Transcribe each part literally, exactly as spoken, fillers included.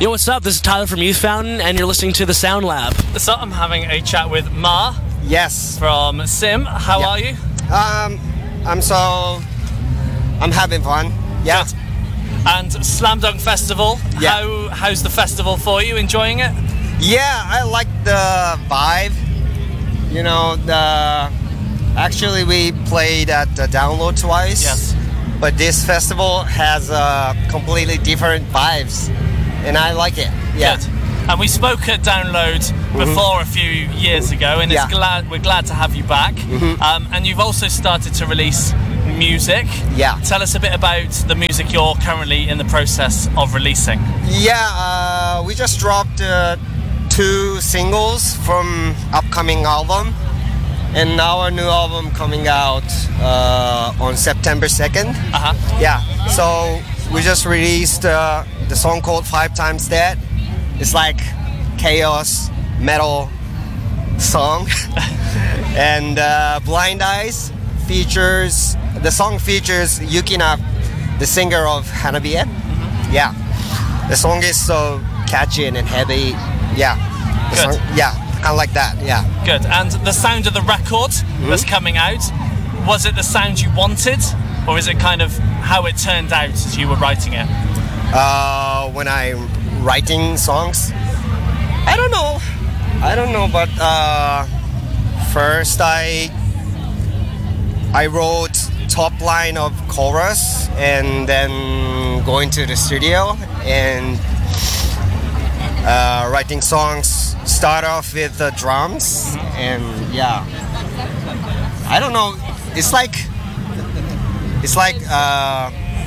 Yo, what's up? This is Tyler from Youth Fountain, and you're listening to The Sound Lab. So I'm having a chat with Ma Yes. from Sim. How Yeah. are you? Um, I'm so... I'm having fun. Yeah. Good. And Slam Dunk Festival. Yeah. How how's the festival for you? Enjoying it? Yeah, I like the vibe. You know, the... Actually, we played at the Download twice. Yes. But this festival has uh, completely different vibes. And I like it. Yeah. Good. And we spoke at Download before a few years ago, and Yeah. it's glad we're glad to have you back. Um, and you've also started to release music. Yeah. Tell us a bit about the music you're currently in the process of releasing. Yeah, uh, we just dropped uh, two singles from upcoming album. And our new album coming out uh, on September second. Uh-huh. Yeah, so we just released uh, the song called Five Times Dead. It's like chaos metal song. And uh, Blind Eyes features, the song features Yukina, the singer of Hanabiye. Yeah, the song is so catchy and heavy. Yeah, the Good. song, yeah, kind of like that. Yeah. Good. And the sound of the record that's coming out, was it the sound you wanted, or is it kind of how it turned out as you were writing it? Uh, when I'm writing songs, I don't know. I don't know, but uh, first I I wrote top line of chorus, and then going to the studio and uh, writing songs. Start off with the drums, and yeah, I don't know. It's like it's like uh,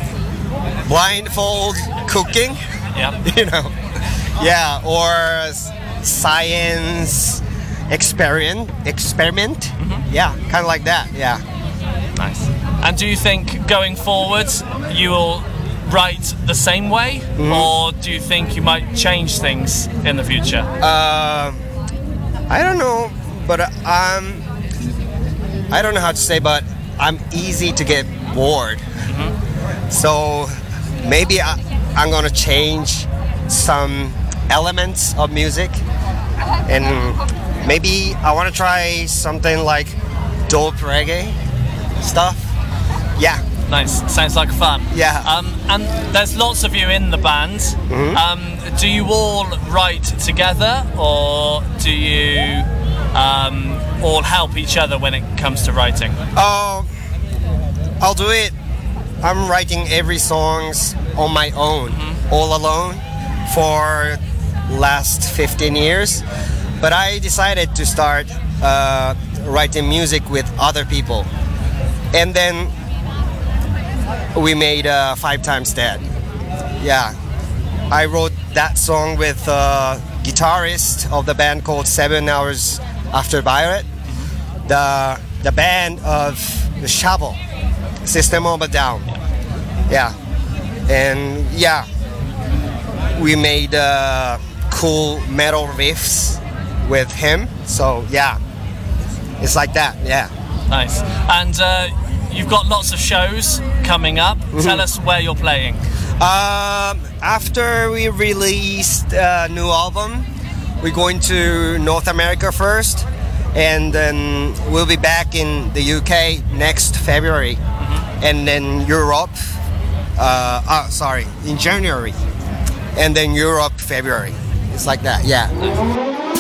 blindfold cooking. Yeah. You know, yeah, or s- science experiment, experiment, yeah, kind of like that, yeah. Nice. And do you think going forward you will write the same way, or do you think you might change things in the future? Uh, I don't know, but um, I don't know how to say, but I'm easy to get bored. So maybe I, I'm gonna change some elements of music, and maybe I want to try something like dope reggae stuff. Yeah. Nice. Sounds like fun. Yeah. Um, and there's lots of you in the band. Um, do you all write together, or do you um, all help each other when it comes to writing? Uh, I'll do it. I'm writing every songs on my own, all alone, for last fifteen years. But I decided to start uh, writing music with other people, and then we made uh, Five Times Dead. Yeah, I wrote that song with a guitarist of the band called Seven Hours After Violet, the the band of the Shovel, System of a Down. Yeah, and yeah, we made uh, cool metal riffs with him. So yeah, it's like that. Yeah. Nice. And uh, you've got lots of shows coming up. Tell us where you're playing. Um, after we released a new album, we're going to North America first, and then we'll be back in the U K next February, and then Europe. Uh, oh, sorry, in January, and then Europe February. It's like that. Yeah.